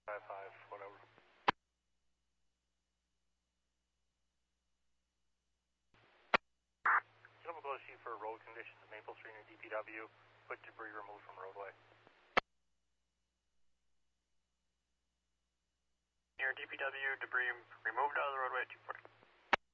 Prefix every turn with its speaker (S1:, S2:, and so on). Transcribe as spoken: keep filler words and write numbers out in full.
S1: five five, whatever. Silver Glow Chief for road conditions at Maple Street and D P W. Put debris removed from roadway. Near D P W, debris removed out of the roadway at two forty.